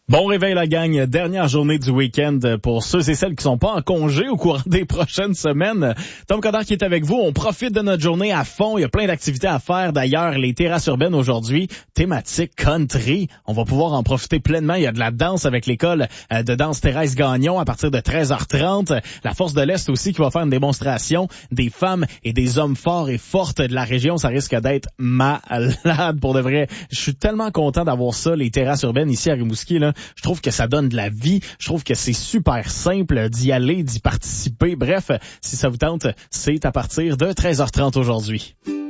Bon réveil la gang, dernière journée du week-end pour ceux et celles qui sont pas en congé au courant des prochaines semaines. Tom Coderre qui est avec vous, on profite de notre journée à fond, il y a plein d'activités à faire. D'ailleurs, les terrasses urbaines aujourd'hui, thématique country, on va pouvoir en profiter pleinement. Il y a de la danse avec l'école de danse Thérèse Gagnon à partir de 13h30. La Force de l'Est aussi qui va faire une démonstration des femmes et des hommes forts et fortes de la région. Ça risque d'être malade pour de vrai. Je suis tellement content d'avoir ça, les terrasses urbaines ici à Rimouski, là. Je trouve que ça donne de la vie. Je trouve que c'est super simple d'y aller, d'y participer. Bref, si ça vous tente, c'est à partir de 13h30 aujourd'hui.